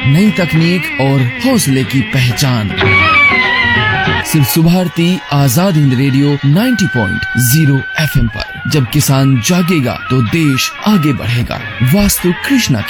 नई तकनीक और हौसले की पहचान। सिर्फ सुभारती आजाद हिंद रेडियो 90.0 FM पर। जब किसान जागेगा तो देश आगे बढ़ेगा। वास्तु कृष्णा